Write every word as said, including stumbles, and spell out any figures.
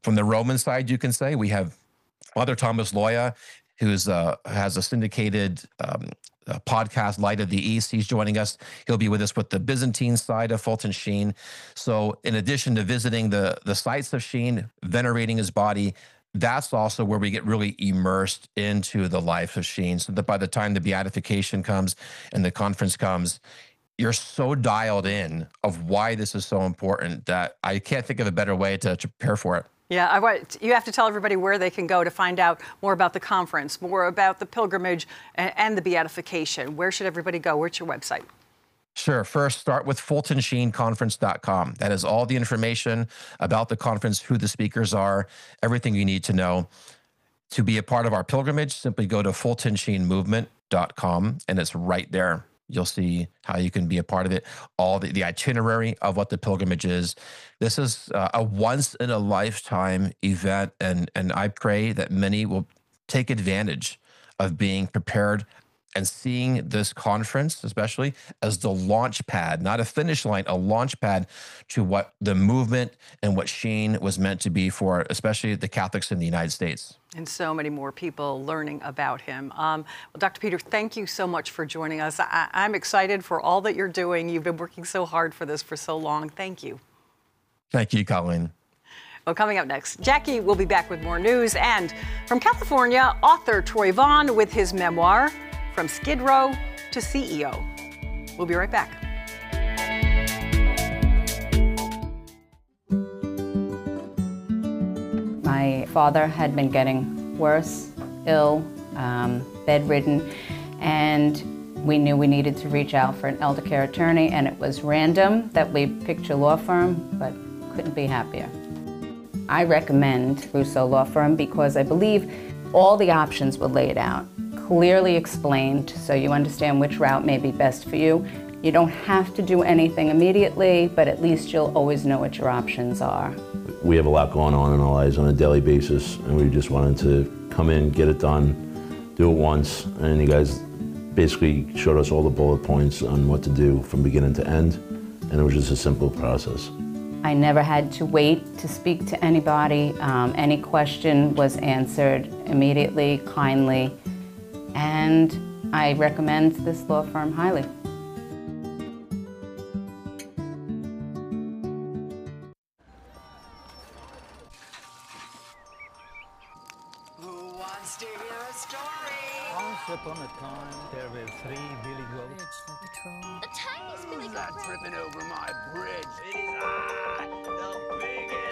from the Roman side, you can say, we have Father Thomas Loya, who's uh, has a syndicated um, uh, podcast, Light of the East. He's joining us. He'll be with us with the Byzantine side of Fulton Sheen. So in addition to visiting the, the sites of Sheen, venerating his body, that's also where we get really immersed into the life of Sheen, so that by the time the beatification comes and the conference comes, you're so dialed in of why this is so important that I can't think of a better way to, to prepare for it. Yeah, I want, you have to tell everybody where they can go to find out more about the conference, more about the pilgrimage and, and the beatification. Where should everybody go? Where's your website? Sure. First, start with fulton sheen conference dot com. That is all the information about the conference, who the speakers are, everything you need to know. To be a part of our pilgrimage, simply go to fulton sheen movement dot com, and it's right there. You'll see how you can be a part of it, all the, the itinerary of what the pilgrimage is. This is uh, a once-in-a-lifetime event, and, and I pray that many will take advantage of being prepared and seeing this conference, especially, as the launch pad, not a finish line, a launch pad to what the movement and what Sheen was meant to be for, especially the Catholics in the United States. And so many more people learning about him. Um, well, Doctor Peter, thank you so much for joining us. I, I'm excited for all that you're doing. You've been working so hard for this for so long. Thank you. Thank you, Colleen. Well, coming up next, Jackie will be back with more news. And from California, author Troy Vaughn with his memoir, From Skid Row to C E O. We'll be right back. My father had been getting worse, ill, um, bedridden, and we knew we needed to reach out for an elder care attorney, and it was random that we picked your law firm, but couldn't be happier. I recommend Russo Law Firm because I believe all the options were laid out, clearly explained, so you understand which route may be best for you. You don't have to do anything immediately, but at least you'll always know what your options are. We have a lot going on in our lives on a daily basis, and we just wanted to come in, get it done, do it once, and you guys basically showed us all the bullet points on what to do from beginning to end, and it was just a simple process. I never had to wait to speak to anybody. Um, any question was answered immediately, kindly, and I recommend this law firm highly. Who wants to hear a story? Once upon a time, there were three Billy Goats. The tiniest Billy Goat. Who's that tripping over my bridge? It is I, the biggest.